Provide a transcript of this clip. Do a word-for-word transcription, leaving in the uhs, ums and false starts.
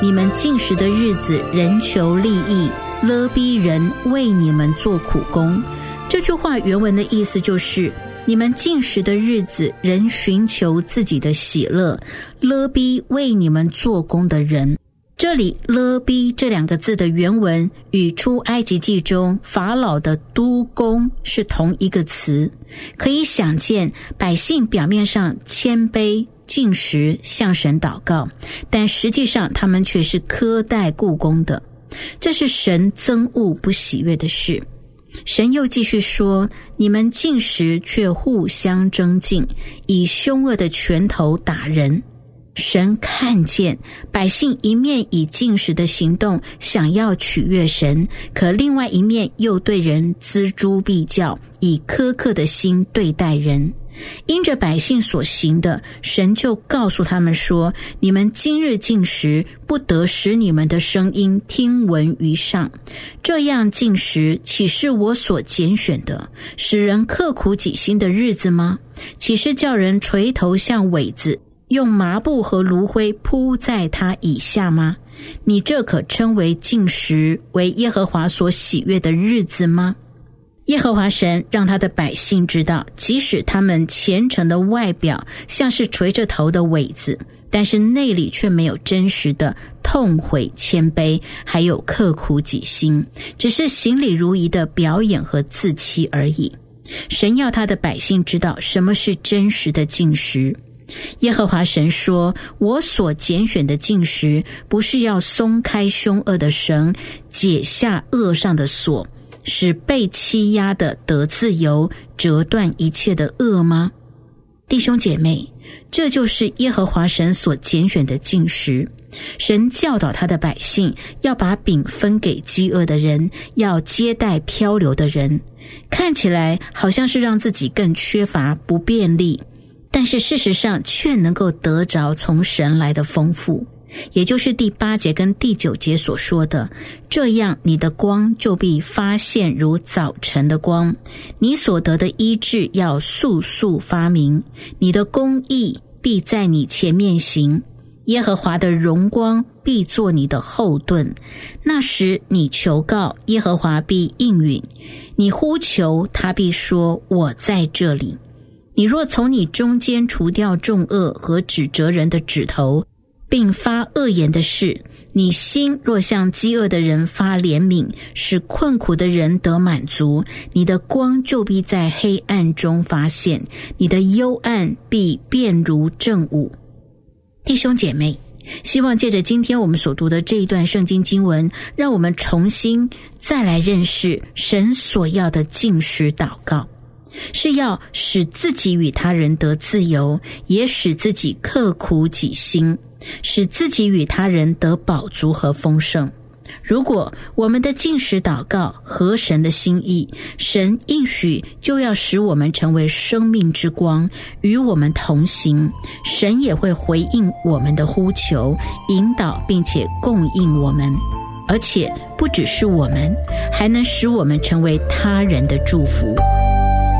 你们禁食的日子，人求利益，勒逼人为你们做苦工。这句话原文的意思就是，你们禁食的日子，人寻求自己的喜乐，勒逼为你们做工的人。这里勒逼这两个字的原文与出埃及记中法老的督工是同一个词，可以想见百姓表面上谦卑禁食向神祷告，但实际上他们却是苛待雇工的，这是神憎恶不喜悦的事。神又继续说，你们禁食却互相争竞，以凶恶的拳头打人。神看见百姓一面以禁食的行动想要取悦神，可另外一面又对人锱铢必较，以苛刻的心对待人。因着百姓所行的，神就告诉他们说，你们今日禁食，不得使你们的声音听闻于上。这样禁食，岂是我所拣选的，使人刻苦己心的日子吗？岂是叫人垂头像苇子，用麻布和炉灰铺在他以下吗？你这可称为禁食，为耶和华所喜悦的日子吗？耶和华神让他的百姓知道，即使他们虔诚的外表像是垂着头的苇子，但是内里却没有真实的痛悔谦卑，还有刻苦己心，只是行礼如仪的表演和自欺而已。神要他的百姓知道什么是真实的禁食。耶和华神说，我所拣选的禁食，不是要松开凶恶的绳，解下恶上的锁，使被欺压的得自由，折断一切的恶吗？弟兄姐妹，这就是耶和华神所拣选的禁食。神教导他的百姓，要把饼分给饥饿的人，要接待漂流的人。看起来好像是让自己更缺乏不便利，但是事实上却能够得着从神来的丰富，也就是第八节跟第九节所说的，这样你的光就必发现如早晨的光，你所得的医治要速速发明，你的公义必在你前面行，耶和华的荣光必作你的后盾。那时你求告，耶和华必应允，你呼求，他必说，我在这里。你若从你中间除掉重恶和指责人的指头，并发恶言的事，你心若向饥饿的人发怜悯，使困苦的人得满足，你的光就必在黑暗中发现，你的幽暗必变如正午。弟兄姐妹，希望借着今天我们所读的这一段圣经经文，让我们重新再来认识神所要的禁食祷告，是要使自己与他人得自由，也使自己刻苦己心，使自己与他人得饱足和丰盛。如果我们的禁食祷告合神的心意，神应许就要使我们成为生命之光，与我们同行。神也会回应我们的呼求，引导并且供应我们，而且不只是我们，还能使我们成为他人的祝福。